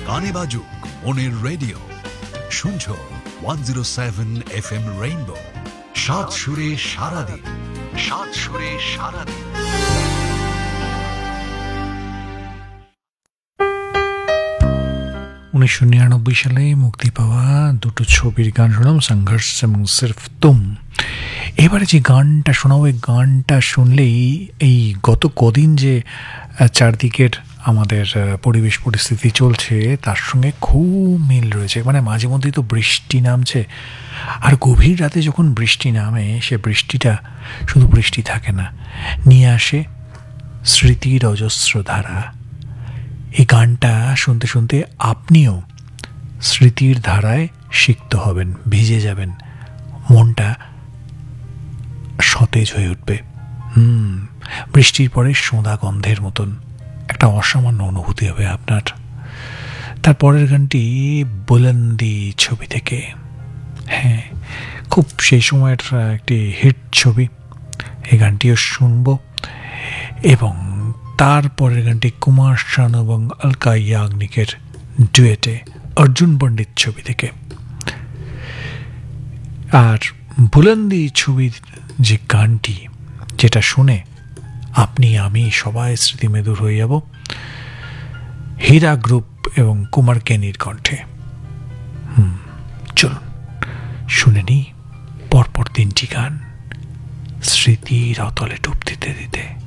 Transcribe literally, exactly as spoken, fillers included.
কানে বাজুক মনের রেডিও, শুনছো one zero seven F M rainbow, সাত সুরে সারাদিন, সাত সুরে সারাদিন। উনিশশো নিরানব্বই সালে মুক্তি পাওয়া দুটো ছবির গান শোনাম, সংঘর্ষ এবং সির্ফ তুম। এবারে যে গানটা শোনাবো, এই গানটা শুনলেই এই গত কদিন যে চারদিকের আমাদের পরিবেশ পরিস্থিতি চলছে তার সঙ্গে খুব মিল রয়েছে। মানে মাঝে মধ্যেই তো বৃষ্টি নামছে, আর গভীর রাতে যখন বৃষ্টি নামে সে বৃষ্টিটা শুধু বৃষ্টি থাকে না, নিয়ে আসে স্মৃতির অজস্র ধারা। এই গানটা শুনতে শুনতে আপনিও স্মৃতির ধারায় সিক্ত হবেন, ভিজে যাবেন, মনটা সতেজ হয়ে উঠবে। হুম বৃষ্টির পরে সোঁদা গন্ধের মতন একটা অসামান্য অনুভূতি হবে আপনার। তারপরের গানটি বুলন্দি ছবি থেকে। হ্যাঁ, খুব সেই সময়ের একটি হিট ছবি, এই গানটিও শুনব। এবং তারপরের গানটি কুমার শানু এবং অলকা ইয়াগনিকের ডুয়েটে, অর্জুন পণ্ডিত ছবি থেকে। আর বুলন্দি ছবির যে গানটি, যেটা শুনে আপনি আমি সবাই স্মৃতিমেদুর হয়ে যাব, হীরা গ্রুপ এবং কুমার কেনির কণ্ঠে। হুম চলুন শুনে নি পরপর তিনটি গান স্মৃতির অতলে ডুব দিতে দিতে।